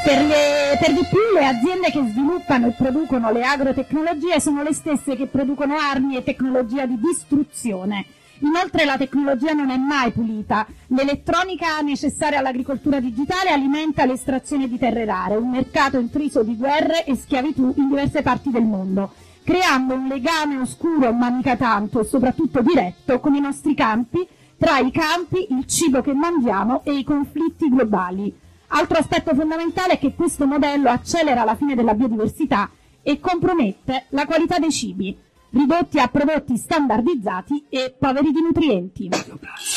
Per di più le aziende che sviluppano e producono le agrotecnologie sono le stesse che producono armi e tecnologia di distruzione. Inoltre la tecnologia non è mai pulita. L'elettronica necessaria all'agricoltura digitale alimenta l'estrazione di terre rare, un mercato intriso di guerre e schiavitù in diverse parti del mondo, creando un legame oscuro, ma mica tanto, e soprattutto diretto, con i nostri campi, tra i campi, il cibo che mangiamo e i conflitti globali. Altro aspetto fondamentale è che questo modello accelera la fine della biodiversità e compromette la qualità dei cibi, ridotti a prodotti standardizzati e poveri di nutrienti.